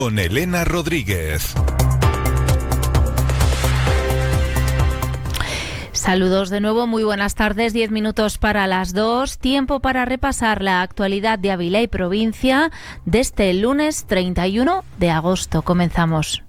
Con Elena Rodríguez. Saludos de nuevo, muy buenas tardes, 10 minutos para las 2, tiempo para repasar la actualidad de Ávila y provincia de este lunes 31 de agosto. Comenzamos.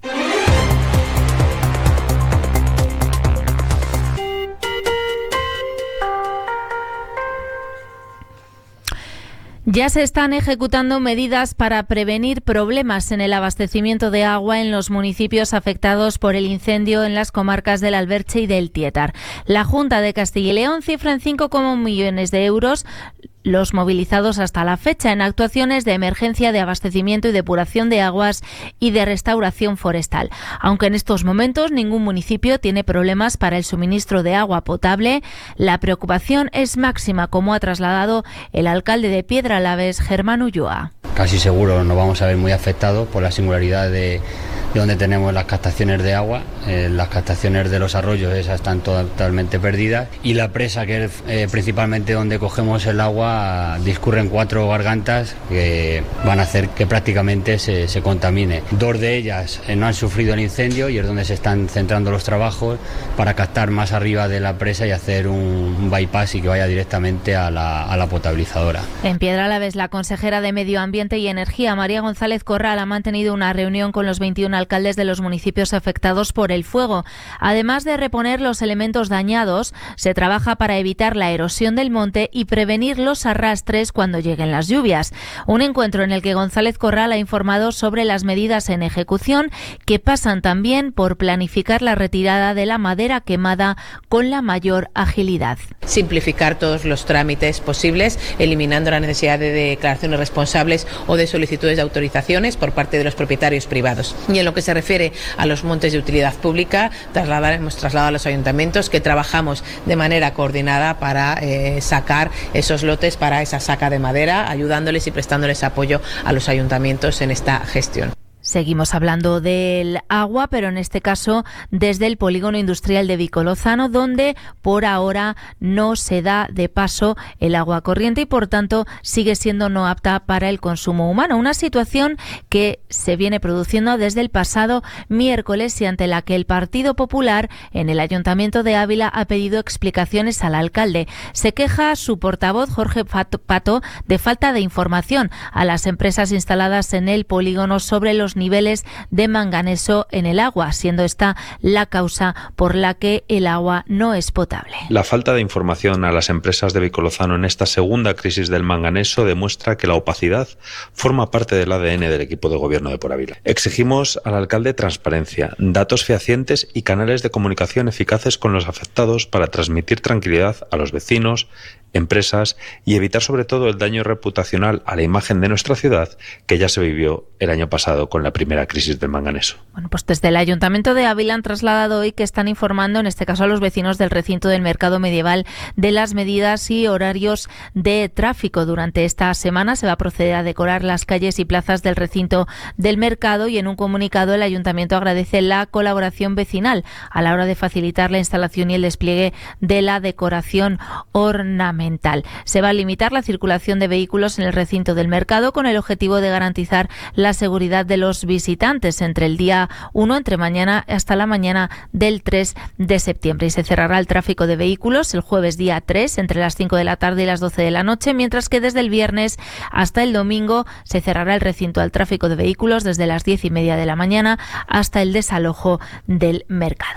Ya se están ejecutando medidas para prevenir problemas en el abastecimiento de agua en los municipios afectados por el incendio en las comarcas del Alberche y del Tietar. La Junta de Castilla y León cifra en 5,1 millones de euros los movilizados hasta la fecha en actuaciones de emergencia de abastecimiento y depuración de aguas y de restauración forestal. Aunque en estos momentos ningún municipio tiene problemas para el suministro de agua potable, la preocupación es máxima, como ha trasladado el alcalde de Piedralaves, Germán Ulloa. Casi seguro nos vamos a ver muy afectados por la singularidad de donde tenemos las captaciones de agua. Las captaciones de los arroyos esas están totalmente perdidas, y la presa, que es principalmente donde cogemos el agua, discurren 4 gargantas que van a hacer que prácticamente se contamine. 2 de ellas no han sufrido el incendio y es donde se están centrando los trabajos para captar más arriba de la presa y hacer un bypass y que vaya directamente a la potabilizadora. En Piedralaves, la consejera de Medio Ambiente y Energía, María González Corral, ha mantenido una reunión con los 21 alcaldes de los municipios afectados por el fuego. Además de reponer los elementos dañados, se trabaja para evitar la erosión del monte y prevenir los arrastres cuando lleguen las lluvias. Un encuentro en el que González Corral ha informado sobre las medidas en ejecución, que pasan también por planificar la retirada de la madera quemada con la mayor agilidad. Simplificar todos los trámites posibles, eliminando la necesidad de declaraciones responsables o de solicitudes de autorizaciones por parte de los propietarios privados. Y en lo que se refiere a los montes de utilidad pública, hemos trasladado a los ayuntamientos que trabajamos de manera coordinada para sacar esos lotes para esa saca de madera, ayudándoles y prestándoles apoyo a los ayuntamientos en esta gestión. Seguimos hablando del agua, pero en este caso desde el polígono industrial de Vicolozano, donde por ahora no se da de paso el agua corriente y por tanto sigue siendo no apta para el consumo humano. Una situación que se viene produciendo desde el pasado miércoles y ante la que el Partido Popular en el Ayuntamiento de Ávila ha pedido explicaciones al alcalde. Se queja su portavoz, Jorge Pato, de falta de información a las empresas instaladas en el polígono sobre los niveles de manganeso en el agua, siendo esta la causa por la que el agua no es potable. La falta de información a las empresas de Vicolozano en esta segunda crisis del manganeso demuestra que la opacidad forma parte del ADN del equipo de gobierno de Por Ávila. Exigimos al alcalde transparencia, datos fehacientes y canales de comunicación eficaces con los afectados para transmitir tranquilidad a los vecinos, empresas y evitar sobre todo el daño reputacional a la imagen de nuestra ciudad, que ya se vivió el año pasado con la primera crisis del manganeso. Bueno, pues desde el Ayuntamiento de Ávila han trasladado hoy que están informando, en este caso a los vecinos del recinto del Mercado Medieval, de las medidas y horarios de tráfico. Durante esta semana se va a proceder a decorar las calles y plazas del recinto del mercado, y en un comunicado el Ayuntamiento agradece la colaboración vecinal a la hora de facilitar la instalación y el despliegue de la decoración ornamental. Se va a limitar la circulación de vehículos en el recinto del mercado con el objetivo de garantizar la seguridad de los visitantes entre el día 1, entre mañana hasta la mañana del 3 de septiembre. Y se cerrará el tráfico de vehículos el jueves día 3 entre las 5 de la tarde y las 12 de la noche, mientras que desde el viernes hasta el domingo se cerrará el recinto al tráfico de vehículos desde las 10:30 de la mañana hasta el desalojo del mercado.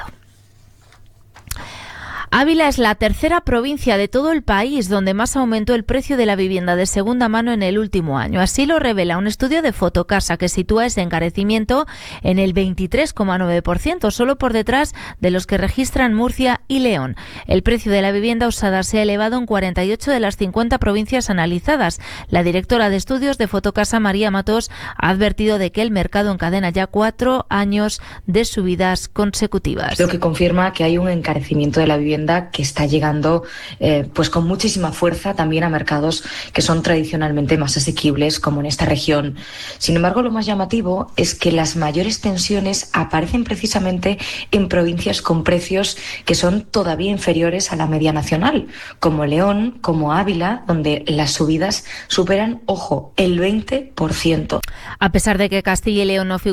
Ávila es la tercera provincia de todo el país donde más aumentó el precio de la vivienda de segunda mano en el último año. Así lo revela un estudio de Fotocasa que sitúa ese encarecimiento en el 23,9%, solo por detrás de los que registran Murcia y León. El precio de la vivienda usada se ha elevado en 48 de las 50 provincias analizadas. La directora de estudios de Fotocasa, María Matos, ha advertido de que el mercado encadena ya 4 años de subidas consecutivas. Lo que confirma que hay un encarecimiento de la vivienda que está llegando pues con muchísima fuerza también a mercados que son tradicionalmente más asequibles, como en esta región. Sin embargo, lo más llamativo es que las mayores tensiones aparecen precisamente en provincias con precios que son todavía inferiores a la media nacional, como León, como Ávila, donde las subidas superan, ojo, el 20%. A pesar de que Castilla y León no figuran